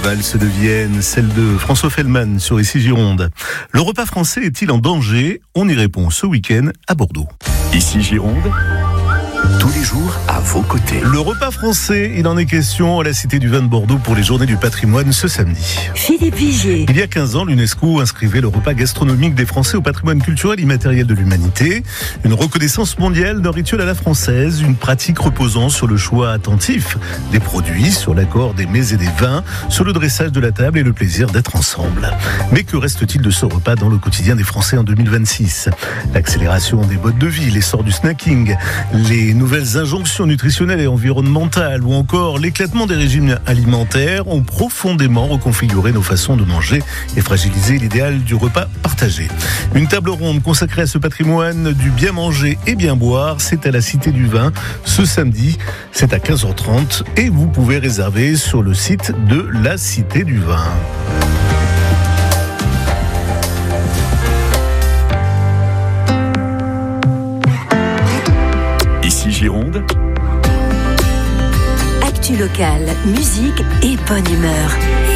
valse de Vienne, celle de François Fellman sur Ici Gironde. Le repas français est-il en danger? On y répond ce week-end à Bordeaux. Ici Gironde, tous les jours à vos côtés. Le repas français, il en est question à la Cité du Vin de Bordeaux pour les Journées du Patrimoine ce samedi. Philippe Vigier. Il y a 15 ans, l'UNESCO inscrivait le repas gastronomique des Français au patrimoine culturel immatériel de l'humanité. Une reconnaissance mondiale d'un rituel à la française, une pratique reposant sur le choix attentif des produits, sur l'accord des mets et des vins, sur le dressage de la table et le plaisir d'être ensemble. Mais que reste-t-il de ce repas dans le quotidien des Français en 2026 ? L'accélération des modes de vie, l'essor du snacking, les nouvelles injonctions nutritionnelles et environnementales ou encore l'éclatement des régimes alimentaires ont profondément reconfiguré nos façons de manger et fragilisé l'idéal du repas partagé. Une table ronde consacrée à ce patrimoine du bien manger et bien boire, c'est à la Cité du Vin ce samedi, c'est à 15h30 et vous pouvez réserver sur le site de la Cité du Vin. Ici Gironde, Actu locale, musique et bonne humeur.